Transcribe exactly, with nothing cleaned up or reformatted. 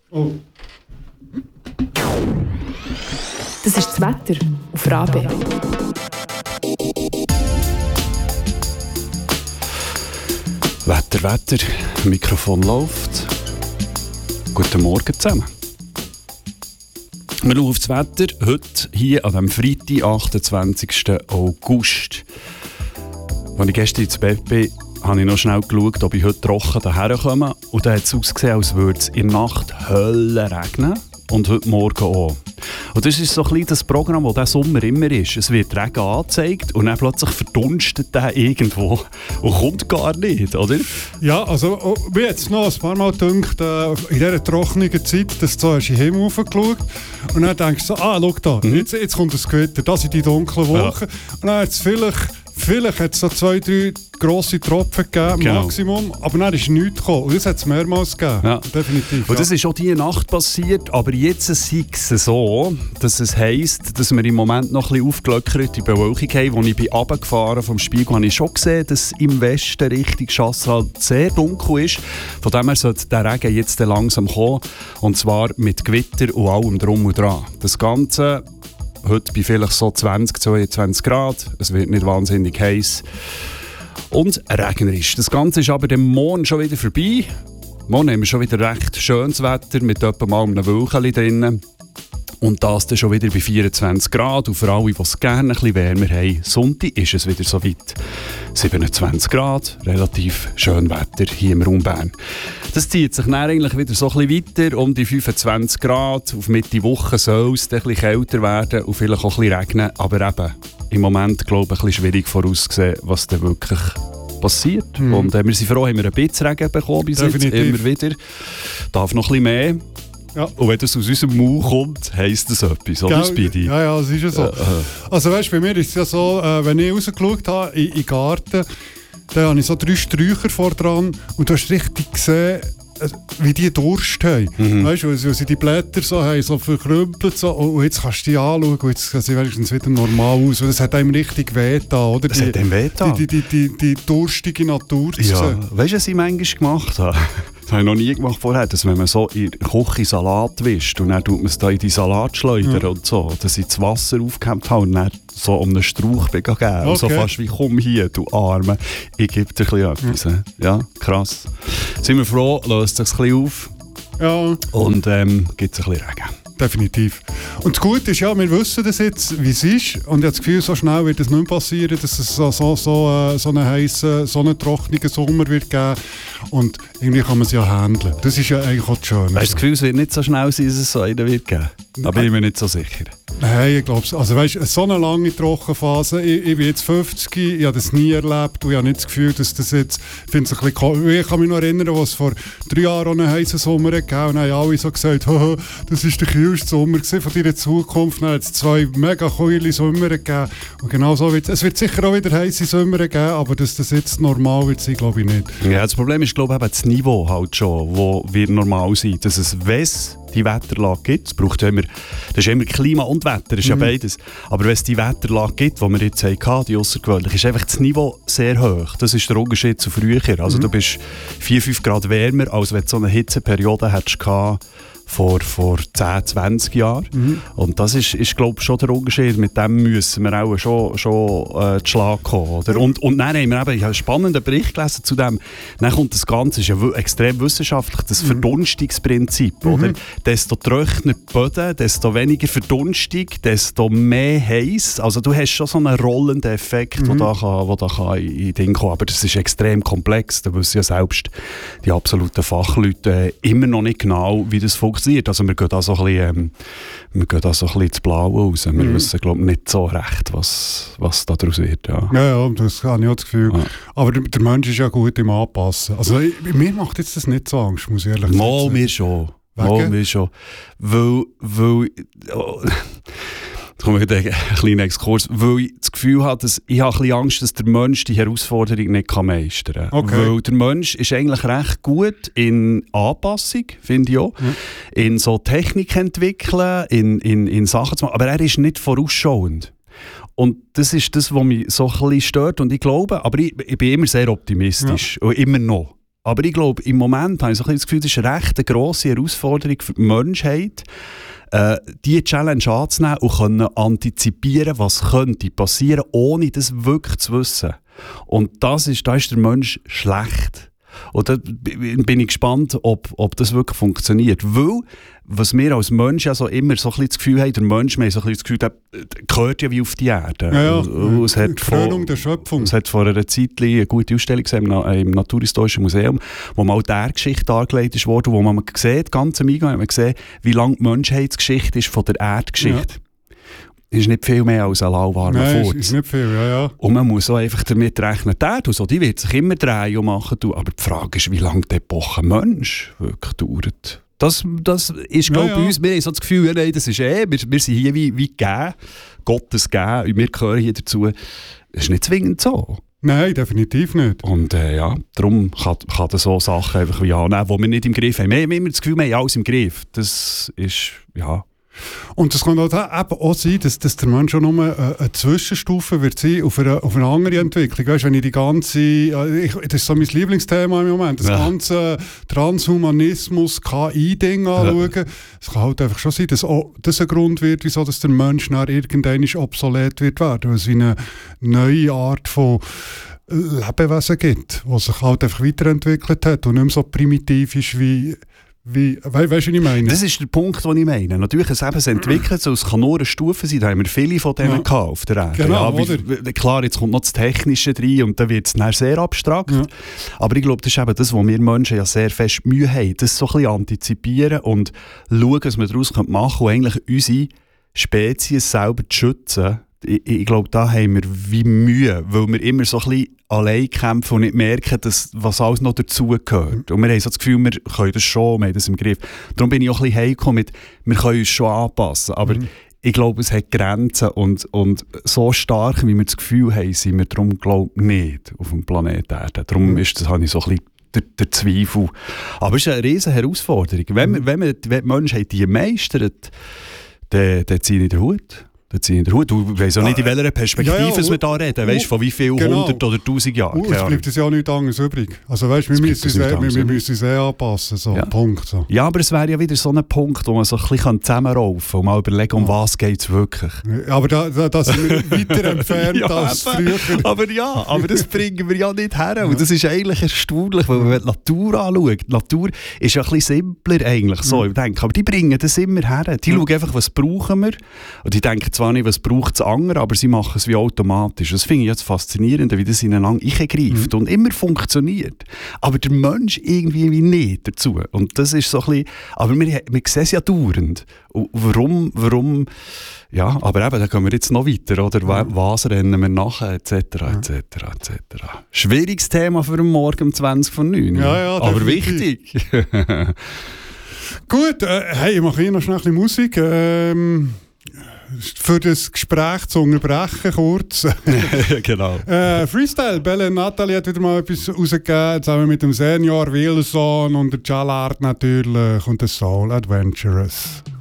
Oh. Das ist das Wetter auf R A B. Wetter, Wetter, Mikrofon läuft. Guten Morgen zusammen. Wir schauen auf das Wetter heute hier an diesem Freitag, achtundzwanzigsten August. Als ich gestern ins Bett bin, habe ich noch schnell geschaut, ob ich heute trocken daher komme. Und dann hat es ausgesehen, als würde es in der Nacht Hölle regnen. Und heute Morgen auch. Und das ist so ein bisschen das Programm, das diesen Sommer immer ist. Es wird Regen angezeigt und dann plötzlich verdunstet der irgendwo und kommt gar nicht, oder? Ja, also mir hat es noch ein paar Mal gedacht, äh, in dieser trockenen Zeit, dass du so hast in den Himmel hochgeschaut und dann denkst du so, ah, schau da, mhm. jetzt, jetzt kommt das Gewitter, das sind die dunklen Wolken. Ja. Und dann hat es vielleicht, vielleicht hat es so zwei, drei grosse Tropfen gegeben, genau. Maximum, aber dann ist nichts gekommen. Und das hat es mehrmals gegeben, ja. Definitiv. Und das ja. ist auch diese Nacht passiert, aber jetzt ist es so, dass es heisst, dass wir im Moment noch ein bisschen aufgelöckerte Bewölkung haben. Als ich bin runtergefahren vom Spiegel, habe ich schon gesehen, dass im Westen Richtung Chasseral sehr dunkel ist. Von dem her sollte der Regen jetzt langsam kommen, und zwar mit Gewitter und allem drum und dran. Das Ganze heute bei vielleicht so zwanzig, zweiundzwanzig Grad, es wird nicht wahnsinnig heiß und regnerisch. Das Ganze ist aber dem Morgen schon wieder vorbei. Morgen haben wir schon wieder recht schönes Wetter mit etwa mal einem Wölkchen drinnen. Und das dann schon wieder bei vierundzwanzig Grad. Und für alle, die es gerne ein bisschen wärmer haben, Sonntag ist es wieder so weit. siebenundzwanzig Grad, relativ schön Wetter hier im Raum Bern. Das zieht sich dann eigentlich wieder so ein bisschen weiter, um die fünfundzwanzig Grad. Auf Mitte Woche soll es ein bisschen kälter werden und vielleicht auch ein bisschen regnen. Aber eben, im Moment glaube ich, ein bisschen schwierig vorauszusehen, was da wirklich passiert. Mhm. Und äh, wir sind froh, haben wir ein bisschen Regen bekommen bis jetzt, immer wieder. Darf noch ein bisschen mehr. Ja. Und wenn das aus unserem Mund kommt, heisst das etwas, oder Speedy? Ja, ja, das ist ja so. Ja, äh. Also weißt, bei mir ist es ja so, äh, wenn ich rausgeschaut habe in, in den Garten, dann habe ich so drei Sträucher vor dran und du hast richtig gesehen, wie die Durst haben. Mhm. Weißt du, weil sie die Blätter so haben, so verkrümpelt, so, und jetzt kannst du die anschauen und jetzt sehen sie wenigstens wieder normal aus. Und das hat einem richtig wehgetan, oder? Das die, hat einem wehgetan? Die, die, die, die, die durstige Natur zu ja. sehen. Weißt du, was ich manchmal gemacht habe? Das habe ich noch nie gemacht vorher, dass wenn man so in der Küche Salat wischt und dann tut man es da in die Salatschleuder ja. und so, dass ich das Wasser aufgehängt habe und dann so um einen Strauch geben. Okay. So fast wie, komm hier, du Arme, ich gebe dir ein bisschen etwas. Ja, ja krass. Sind wir froh, löst sich ein bisschen auf ja. und ähm, gibt es ein bisschen Regen. Definitiv. Und das Gute ist ja, wir wissen das jetzt, wie es ist. Und ich habe das Gefühl, so schnell wird es nicht mehr passieren, dass es so, so, so, so einen heißen, so einen trockenen Sommer wird geben. Und irgendwie kann man es ja handeln. Das ist ja eigentlich auch schön. Hast du das Gefühl, es wird nicht so schnell sein, dass es so einen wird geben? Da bin ich mir nicht so sicher. Nein, ich glaube es. Also weißt, so eine lange Trockenphase, ich, ich bin jetzt fünfzig, ich habe das nie erlebt und ich habe nicht das Gefühl, dass das jetzt, ich finde es ein bisschen, ich kann mich noch erinnern, was vor drei Jahren einen heißen Sommer gegeben und dann haben alle so gesagt, das ist der kühlste Sommer von deiner Zukunft. Dann hat es zwei mega kühle Sommer gegeben und genau so wird es. Es wird sicher auch wieder heiße Sommer geben, aber dass das jetzt normal wird sein, glaube ich nicht. Ja, das Problem ist, glaube ich, eben das Niveau halt schon, wo wird normal sein, dass es wes die Wetterlage gibt. Es braucht immer, das ist immer Klima und Wetter, das ist mhm. ja beides. Aber wenn es die Wetterlage gibt, die wir jetzt hatten, die außergewöhnlich, ist einfach das Niveau sehr hoch. Das ist der Unterschied zu früher. Also mhm. du bist vier, fünf Grad wärmer, als wenn du so eine Hitzeperiode hättest vor, vor zehn, zwanzig Jahren. Mhm. Und das ist, ist glaube ich, schon der Unterschied. Mit dem müssen wir auch schon, schon äh, zu Schlag kommen. Oder? Und, und dann haben wir eben, ich habe einen spannenden Bericht gelesen zu dem. Dann kommt das Ganze, ist ja w- extrem wissenschaftlich, das mhm. Verdunstungsprinzip. Mhm. Oder? Desto trockener die Böden, desto weniger Verdunstung, desto mehr heiß. Also du hast schon so einen rollenden Effekt, mhm. der da, kann, wo da kann in, in Ding kommen. Aber das ist extrem komplex. Da wissen ja selbst die absoluten Fachleute äh, immer noch nicht genau, wie das funktioniert. Also wir gehen da so ein bisschen, ähm, wir gehen da so ein bisschen ins Blaue raus. Wir mhm. wissen, glaube ich, nicht so recht, was, was da daraus wird. Ja, ja, ja, das habe ich auch das Gefühl. Ja. Aber der, der Mensch ist ja gut im Anpassen. Also ich, mir macht jetzt das nicht so Angst, muss ich ehrlich sagen. Mal mir schon. Mal mir schon. Weil, weil oh, jetzt kommen wir wieder einen kleinen Exkurs, weil ich das Gefühl habe, dass ich habe ein bisschen Angst, dass der Mensch die Herausforderung nicht meistern kann. Okay. Weil der Mensch ist eigentlich recht gut in Anpassung, finde ich auch, mhm. in so Technik entwickeln, in, in, in Sachen zu machen, aber er ist nicht vorausschauend. Und das ist das, was mich so ein bisschen stört und ich glaube, aber ich, ich bin immer sehr optimistisch ja. und immer noch. Aber ich glaube, im Moment habe ich so ein bisschen das Gefühl, das ist eine recht grosse Herausforderung für die Menschheit, äh, diese Challenge anzunehmen und können antizipieren, was könnte passieren, ohne das wirklich zu wissen. Und das ist, da ist der Mensch schlecht. Und da bin ich gespannt, ob, ob das wirklich funktioniert. Weil, was wir als Menschen ja so immer so ein bisschen das Gefühl haben, der Mensch, wir haben so ein bisschen das Gefühl, der, der gehört ja wie auf die Erde. Ja, ja. Und es hat Krönung der Schöpfung. Es hat vor einer Zeit eine gute Ausstellung gesehen im, im Naturhistorischen Museum, wo mal die Erdgeschichte dargelegt wurde, wo man sieht, ganz am Eingang, man sieht, wie lange die Menschheitsgeschichte ist von der Erdgeschichte. Ja. Ist nicht viel mehr als ein lauwarmer Nein, Furz. Ist nicht viel, ja, ja. Und man muss auch einfach damit rechnen, der, so, die wird sich immer drehen und machen. Aber die Frage ist, wie lange die Epoche Mensch wirklich dauert. Das, das ist, glaube ich, ja, ja. bei uns, wir haben so das Gefühl, ja, nein, das ist eh, wir, wir sind hier wie, wie gegeben, Gottes gegeben, und wir gehören hier dazu. Das ist nicht zwingend so. Nein, definitiv nicht. Und äh, ja, darum kann, kann das so Sachen einfach wie annehmen, die wir nicht im Griff haben. Wir haben immer das Gefühl, wir haben alles im Griff. Das ist, ja... Und es kann auch, eben auch sein, dass, dass der Mensch schon nur eine, eine Zwischenstufe wird sein auf eine, auf eine andere Entwicklung. Weißt, wenn ich die ganze, ich, das ist so mein Lieblingsthema im Moment, das ja. ganze Transhumanismus, K I-Ding anschauen, ja. es kann halt einfach schon sein, dass auch das ein Grund wird, wieso dass der Mensch nach irgendwann obsolet wird werden, weil es eine neue Art von Lebewesen gibt, die sich halt einfach weiterentwickelt hat und nicht mehr so primitiv ist wie... Wie, we, weißt du, was ich meine? Das ist der Punkt, den ich meine. Natürlich, es, eben, es entwickelt, so, es kann nur eine Stufe sein, da haben wir viele von denen ja. auf der Erde. Genau, ja, wie, klar, jetzt kommt noch das Technische rein und dann wird es dann sehr abstrakt. Ja. Aber ich glaube, das ist eben das, was wir Menschen ja sehr fest Mühe haben, das so ein bisschen antizipieren und schauen, was wir daraus machen können und eigentlich unsere Spezies selber zu schützen. Ich, ich glaube, da haben wir wie Mühe, weil wir immer so ein bisschen allein kämpfen und nicht merken, dass, was alles noch dazugehört. Und wir haben so das Gefühl, wir können das schon, wir haben das im Griff. Darum bin ich auch ein bisschen heimgekommen mit, wir können uns schon anpassen. Aber mhm. ich glaube, es hat Grenzen und, und so stark, wie wir das Gefühl haben, sind wir darum, glaube ich, nicht auf dem Planeten Erde. Darum mhm. ist das, habe ich so ein bisschen der, der Zweifel. Aber es ist eine riesige Herausforderung. Wenn, wir, wenn, wir, wenn die Menschheit die meistert, dann, dann ziehe ich den Hut. Du weißt auch nicht, in welcher Perspektive ja, ja, wir da reden. Weißt, von wie viel genau. hundert oder tausend Jahren. Es bleibt uns ja nichts anderes übrig. Also weißt, wir, müssen uns, wir, wir müssen uns eh anpassen. So. Ja. Punkt, so. Ja, aber es wäre ja wieder so ein Punkt, wo man so ein bisschen zusammenraufen kann und mal überlegen, um was geht es wirklich. Ja, aber da, da, da sind wir weiter entfernt ja, als früher. Aber ja, aber das bringen wir ja nicht her. Und das ist eigentlich erstaunlich, weil man die Natur anschaut. Die Natur ist ja ein bisschen simpler eigentlich. So, ich denke. Aber die bringen das immer her. Die ja. schauen einfach, was brauchen wir. Und die denken zwar nicht, was braucht das andere, aber sie machen es wie automatisch. Das finde ich jetzt faszinierend, wie das ineinander eingreift mhm. und immer funktioniert. Aber der Mensch irgendwie wie nicht dazu. Und das ist so ein bisschen, aber wir, wir sehen es ja dauernd. Und warum, warum, ja, aber eben, da gehen wir jetzt noch weiter, oder? Mhm. Was rennen wir nachher, et cetera, et cetera, et cetera. Schwieriges Thema für den Morgen um zwanzig vor neun. Ja, ja, aber wichtig. Gut, äh, hey, ich mache hier noch schnell ein bisschen Musik. Ähm... Für das Gespräch zu unterbrechen, kurz. Genau. Äh, Freestyle. Belle Nathalie hat wieder mal etwas rausgegeben, zusammen mit dem Senior Wilson und der Jalard natürlich und der Soul Adventurous.